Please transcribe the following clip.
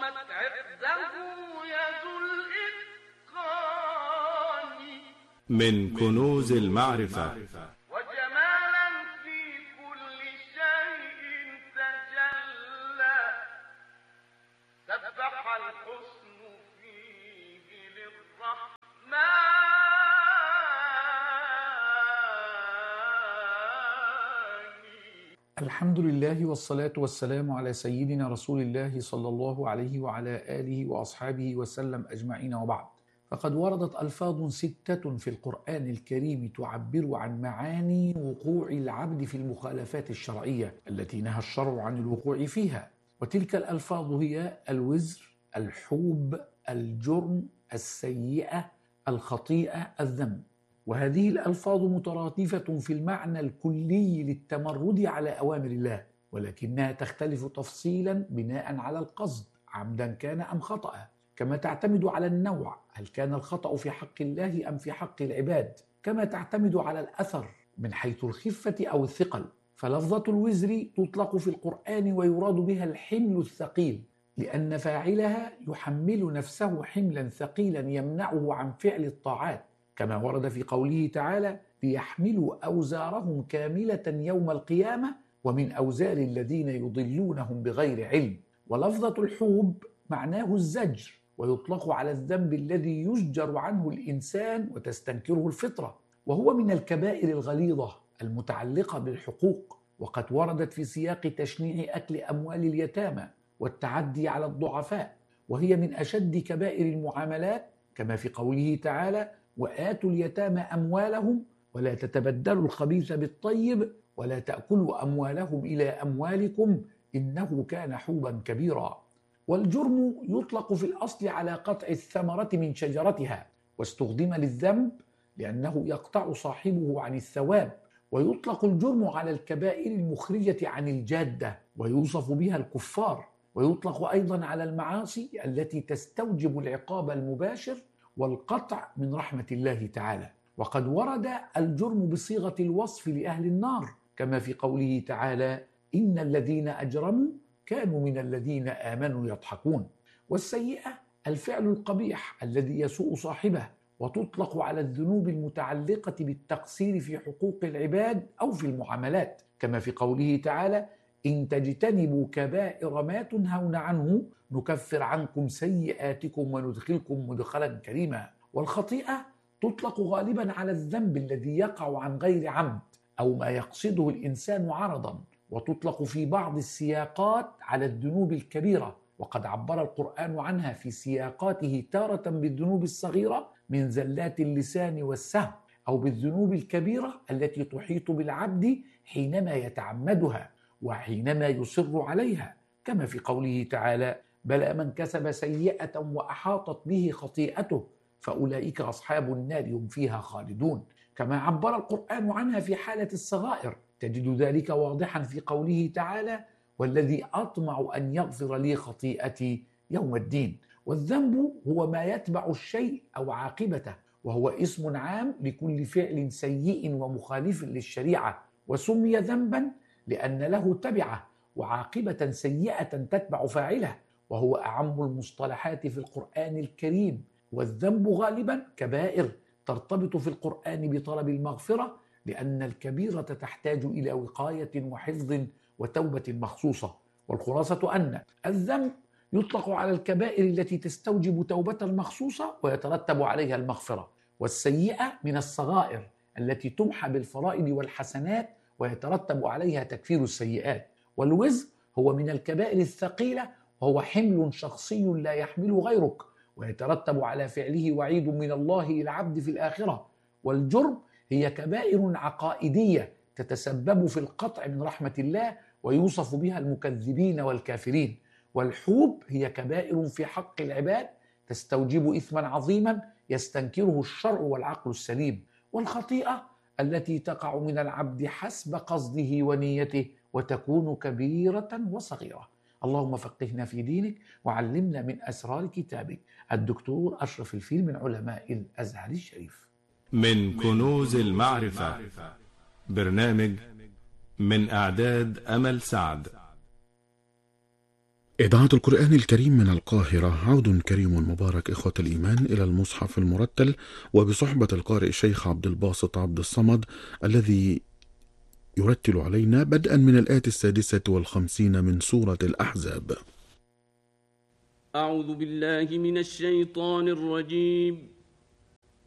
قامت عقده يد الإتقان من كنوز المعرفة. وجمالا في كل شيء تجلى، سبح الحسن فيه للرحمن. الحمد لله والصلاة والسلام على سيدنا رسول الله صلى الله عليه وعلى آله وأصحابه وسلم أجمعين، وبعد. فقد وردت ألفاظ 6 في القرآن الكريم تعبر عن معاني وقوع العبد في المخالفات الشرعية التي نهى الشرع عن الوقوع فيها، وتلك الألفاظ هي الوزر، الحوب، الجرم، السيئة، الخطيئة، الذنب. وهذه الألفاظ مترادفة في المعنى الكلي للتمرد على أوامر الله، ولكنها تختلف تفصيلا بناء على القصد، عمدا كان أم خطأ، كما تعتمد على النوع، هل كان الخطأ في حق الله أم في حق العباد، كما تعتمد على الأثر من حيث الخفة أو الثقل. فلفظة الوزر تطلق في القرآن ويراد بها الحمل الثقيل، لأن فاعلها يحمل نفسه حملا ثقيلا يمنعه عن فعل الطاعات، كما ورد في قوله تعالى: ليحملوا أوزارهم كاملة يوم القيامة ومن أوزار الذين يضلونهم بغير علم. ولفظة الحوب معناه الزجر، ويطلق على الذنب الذي يزجر عنه الإنسان وتستنكره الفطرة، وهو من الكبائر الغليظة المتعلقة بالحقوق، وقد وردت في سياق تشنيع أكل أموال اليتامى والتعدي على الضعفاء، وهي من أشد كبائر المعاملات، كما في قوله تعالى: وآتوا اليتامى أموالهم ولا تتبدلوا الخبيث بالطيب ولا تأكلوا أموالهم إلى أموالكم إنه كان حوبا كبيرا. والجرم يطلق في الأصل على قطع الثمرة من شجرتها، واستخدم للذنب لأنه يقطع صاحبه عن الثواب. ويطلق الجرم على الكبائر المخرجة عن الجادة، ويوصف بها الكفار. ويطلق أيضا على المعاصي التي تستوجب العقاب المباشر والقطع من رحمة الله تعالى. وقد ورد الجرم بصيغة الوصف لأهل النار، كما في قوله تعالى: إن الذين أجرموا كانوا من الذين آمنوا يضحكون. والسيئة الفعل القبيح الذي يسوء صاحبه، وتطلق على الذنوب المتعلقة بالتقصير في حقوق العباد أو في المعاملات، كما في قوله تعالى: إن تجتنبوا كبائر ما تنهون عنه نكفر عنكم سيئاتكم وندخلكم مدخلا كريما. والخطيئة تطلق غالبا على الذنب الذي يقع عن غير عمد أو ما يقصده الإنسان عرضا، وتطلق في بعض السياقات على الذنوب الكبيرة، وقد عبر القرآن عنها في سياقاته تارة بالذنوب الصغيرة من زلات اللسان والسهو، أو بالذنوب الكبيرة التي تحيط بالعبد حينما يتعمدها وحينما يصر عليها، كما في قوله تعالى: بلى من كسب سيئة وأحاطت به خطيئته فأولئك أصحاب النار هم فيها خالدون. كما عبر القرآن عنها في حالة الصغائر، تجد ذلك واضحا في قوله تعالى: والذي أطمع أن يغفر لي خطيئتي يوم الدين. والذنب هو ما يتبع الشيء أو عاقبته، وهو اسم عام لكل فعل سيء ومخالف للشريعة، وسمي ذنبا لأن له تبعة وعاقبة سيئة تتبع فاعله، وهو أعم المصطلحات في القرآن الكريم. والذنب غالبا كبائر ترتبط في القرآن بطلب المغفرة، لأن الكبيرة تحتاج إلى وقاية وحفظ وتوبة مخصوصة. والخلاصة أن الذنب يطلق على الكبائر التي تستوجب توبة مخصوصة ويترتب عليها المغفرة، والسيئة من الصغائر التي تمحى بالفرائض والحسنات ويترتب عليها تكفير السيئات. والوزر هو من الكبائر الثقيلة، وهو حمل شخصي لا يحمله غيرك، ويترتب على فعله وعيد من الله للعبد في الآخرة. والجرم هي كبائر عقائدية تتسبب في القطع من رحمة الله، ويوصف بها المكذبين والكافرين. والحوب هي كبائر في حق العباد تستوجب إثما عظيما يستنكره الشرع والعقل السليم. والخطيئة التي تقع من العبد حسب قصده ونيته، وتكون كبيرة وصغيرة. اللهم فقهنا في دينك وعلمنا من أسرار كتابك. الدكتور أشرف الفيل من علماء الأزهر الشريف. من كنوز المعرفة، برنامج من إعداد أمل سعد. إذاعة القرآن الكريم من القاهرة، عود كريم مبارك إخوة الإيمان إلى المصحف المرتل، وبصحبة القارئ الشيخ عبد الباسط عبد الصمد الذي يرتل علينا بدءا من الآية 56 من سورة الأحزاب. أعوذ بالله من الشيطان الرجيم.